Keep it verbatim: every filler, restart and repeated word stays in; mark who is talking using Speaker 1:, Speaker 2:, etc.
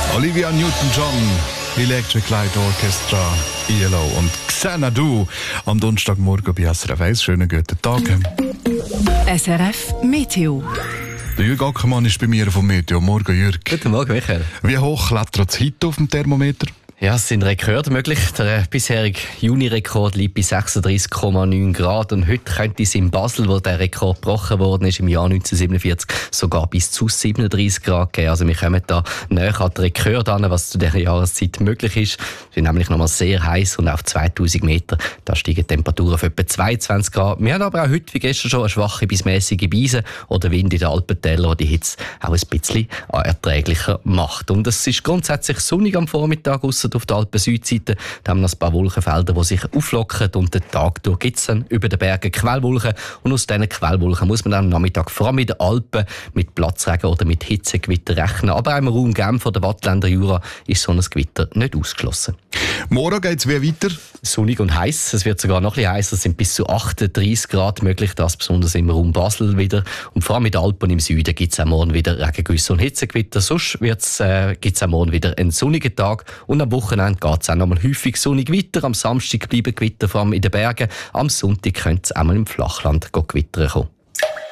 Speaker 1: Olivia Newton-John, Electric Light Orchestra, I L O und Xanadu am Donnerstagmorgen bei S R F eins. Schönen guten Tag.
Speaker 2: S R F Meteo.
Speaker 1: Der Jürg Ackermann ist bei mir vom Meteo. Morgen, Jürg.
Speaker 3: Guten Morgen, Michael.
Speaker 1: Wie hoch klettert es heute auf dem Thermometer?
Speaker 3: Ja, es sind Rekorde möglich. Der bisherige Juni-Rekord liegt bei sechsunddreißig Komma neun Grad. Und heute könnte es in Basel, wo der Rekord gebrochen worden ist, im Jahr neunzehnhundertsiebenundvierzig, sogar bis zu siebenunddreißig Grad geben. Also wir kommen da näher an den Rekord an, was zu dieser Jahreszeit möglich ist. Es ist nämlich nochmal sehr heiß und auf zweitausend Meter, da steigen die Temperaturen auf etwa zweiundzwanzig Grad. Wir haben aber auch heute, wie gestern schon, eine schwache bis mäßige Brise oder Wind in den Alpentälern, der die Hitze auch ein bisschen erträglicher macht. Und es ist grundsätzlich sonnig am Vormittag, ausser auf der Alpen-Südseite. Da haben wir noch ein paar Wolkenfelder, die sich auflockern, und den Tag durch gibt es dann über den Bergen Quellwolken, und aus diesen Quellwolken muss man dann am Nachmittag vor allem in den Alpen mit Platzregen oder mit Hitzegewitter rechnen. Aber auch im Raum Genf oder Wattländer Jura ist so ein Gewitter nicht ausgeschlossen.
Speaker 1: Morgen geht es wie weiter?
Speaker 3: Sonnig und heiß. Es wird sogar noch ein bisschen heißer. Es sind bis zu achtunddreißig Grad möglich, das besonders im Raum Basel wieder. Und vor allem in den Alpen im Süden gibt es auch morgen wieder Regengüsse und Hitzegewitter. Sonst äh, gibt es auch morgen wieder einen sonnigen Tag. Und am Wochenende geht es auch noch mal häufig sonnig weiter. Am Samstag bleiben Gewitter, vor allem in den Bergen. Am Sonntag könnte es auch mal im Flachland gewittern kommen.